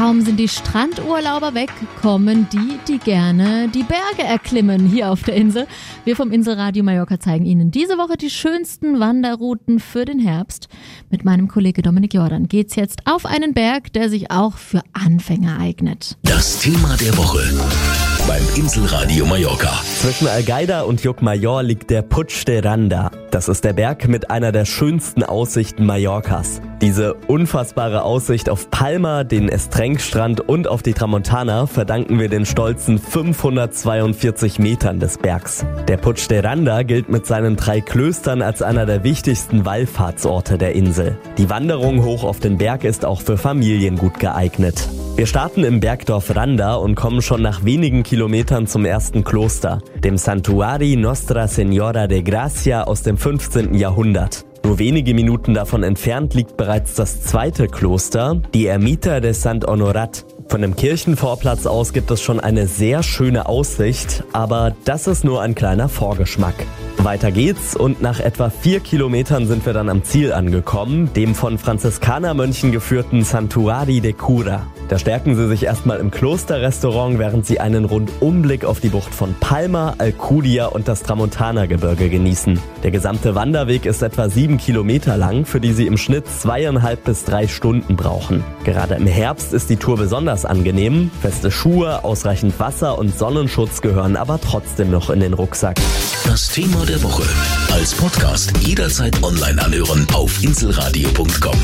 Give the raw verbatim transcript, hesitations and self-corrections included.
Kaum sind die Strandurlauber weg, kommen die, die gerne die Berge erklimmen hier auf der Insel. Wir vom Inselradio Mallorca zeigen Ihnen diese Woche die schönsten Wanderrouten für den Herbst. Mit meinem Kollege Dominik Jordan geht's jetzt auf einen Berg, der sich auch für Anfänger eignet. Das Thema der Woche beim Inselradio Mallorca. Zwischen Algaida und Llucmajor liegt der Puig de Randa. Das ist der Berg mit einer der schönsten Aussichten Mallorcas. Diese unfassbare Aussicht auf Palma, den Estrenc-Strand und auf die Tramontana verdanken wir den stolzen fünfhundertzweiundvierzig Metern des Bergs. Der Puig de Randa gilt mit seinen drei Klöstern als einer der wichtigsten Wallfahrtsorte der Insel. Die Wanderung hoch auf den Berg ist auch für Familien gut geeignet. Wir starten im Bergdorf Randa und kommen schon nach wenigen Kilometern zum ersten Kloster, dem Santuari Nostra Señora de Gracia aus dem fünfzehnten Jahrhundert. Nur wenige Minuten davon entfernt liegt bereits das zweite Kloster, die Ermita de Sant Honorat. Von dem Kirchenvorplatz aus gibt es schon eine sehr schöne Aussicht, aber das ist nur ein kleiner Vorgeschmack. Weiter geht's und nach etwa vier Kilometern sind wir dann am Ziel angekommen, dem von Franziskanermönchen geführten Santuari de Cura. Da stärken sie sich erstmal im Klosterrestaurant, während sie einen Rundumblick auf die Bucht von Palma, Alcudia und das Tramontana-Gebirge genießen. Der gesamte Wanderweg ist etwa sieben Kilometer lang, für die sie im Schnitt zweieinhalb bis drei Stunden brauchen. Gerade im Herbst ist die Tour besonders angenehm. Feste Schuhe, ausreichend Wasser und Sonnenschutz gehören aber trotzdem noch in den Rucksack. Das Thema der Woche als Podcast jederzeit online anhören auf inselradio punkt com.